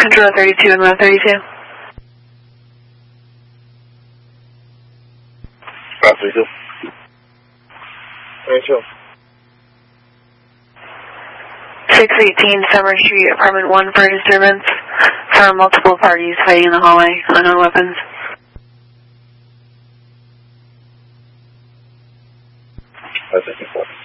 Control 32 and 132. 32. 32. 618 Summer Street, apartment 1 for disturbance. Found multiple parties fighting in the hallway, unknown weapons. That's 54.